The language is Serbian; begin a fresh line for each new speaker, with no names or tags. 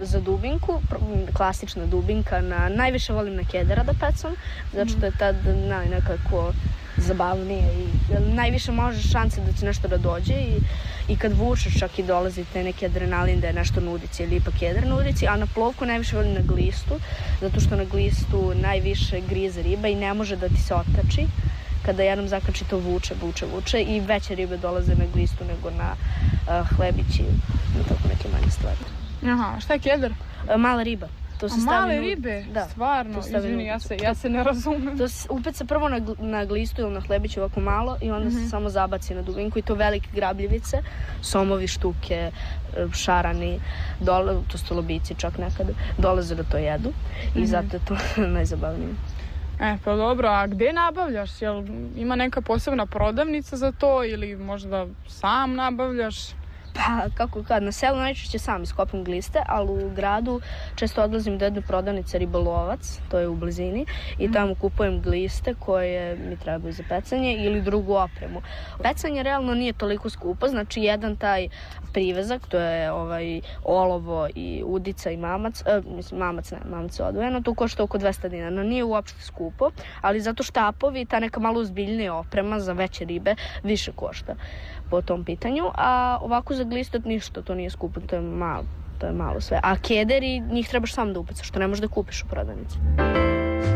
Za dubinku, klasična dubinka, najviše volim na kedera da pecam, zato što je tad nekako zabavnije i najviše možeš šanse da će nešto da dođe i kad vučeš čak i dolazi te neki adrenalin da je nešto nudici ili ipak keder nudici, a na plovku najviše volim na glistu, zato što na glistu najviše grize riba i ne može da ti se otkači. Kada jednom zakači to vuče i veće ribe dolaze na glistu nego na hlebić i na tako neke manje stvari.
Aha, šta je keder?
Mala riba. To se
male ribe?
Da.
Stvarno? Izvini, ja se ne razumem.
To se upeca prvo na glistu ili na hlebić ovako malo i onda se samo zabaci na dubinku i to velike grabljivice, somovi, štuke, šarani, to stolobici čak nekada, dolaze da to jedu i zato je to najzabavnije.
Pa dobro, a gde nabavljaš? Jel ima neka posebna prodavnica za to ili možda sam nabavljaš?
Pa, kako kad, na selu najčešće sam iskopim gliste, ali u gradu često odlazim do jedne prodavnice Ribolovac, to je u blizini, i tamo kupujem gliste koje mi trebaju za pecanje ili drugu opremu. Pecanje realno nije toliko skupo, znači jedan taj privezak, to je olovo i udica i mamac, mamac je odvojeno, to košta oko 200 dinara, nije uopšte skupo, ali zato štapovi, ta neka malo ozbiljnija oprema za veće ribe više košta po tom pitanju, a ovako za glistot ništa, to nije skupo, to je malo sve. A kederi, njih trebaš sam da upecaš, što ne možeš da kupiš u prodavnici.